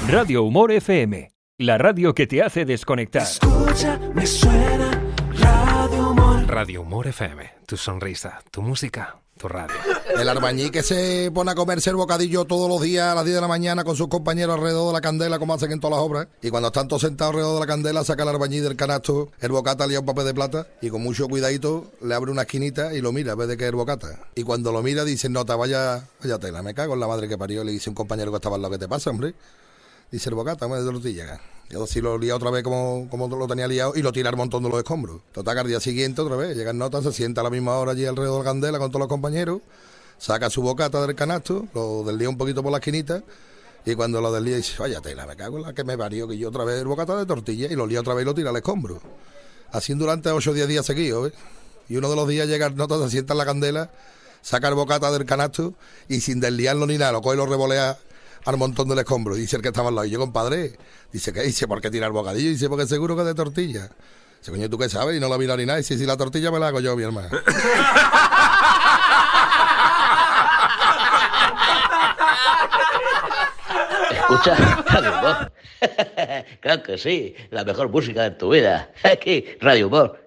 Radio Humor FM, la radio que te hace desconectar. Escucha, me suena Radio Humor. Radio Humor FM, tu sonrisa, tu música, tu radio. El albañil que se pone a comerse el bocadillo todos los días a las 10 de la mañana con sus compañeros alrededor de la candela, como hacen en todas las obras, y cuando están todos sentados alrededor de la candela, saca el albañil del canasto el bocata liado en papel de plata y con mucho cuidadito le abre una esquinita y lo mira, ve de que es el bocata. Y cuando lo mira dice, no, vaya tela, me cago en la madre que parió. Le dice un compañero que estaba al lado, ¿qué te pasa, hombre? Dice el bocata, me de tortilla. Yo sí lo lía otra vez como lo tenía liado y lo tira al montón de los escombros. Total, al día siguiente otra vez, llega en nota, se sienta a la misma hora allí alrededor de la candela con todos los compañeros, saca su bocata del canasto, lo deslía un poquito por la esquinita y cuando lo deslía dice, vaya tela, me cago en la que me parió, que yo otra vez el bocata de tortilla, y lo lía otra vez y lo tira al escombro. Así durante 8 o 10 días seguidos, ¿eh? Y uno de los días llega el nota, se sienta en la candela, saca el bocata del canasto y sin desliarlo ni nada, lo coge y lo revolea al montón del escombro. Dice el que estaba al lado, y yo, compadre, dice, ¿qué? Dice, ¿por qué tirar bocadillo? Dice, porque seguro que es de tortilla. Dice, coño, ¿tú qué sabes? Y no la mira ni nada. Dice, si la tortilla me la hago yo, mi hermano. Escucha Radio Humor. Claro que sí, la mejor música de tu vida. Aquí, Radio Humor.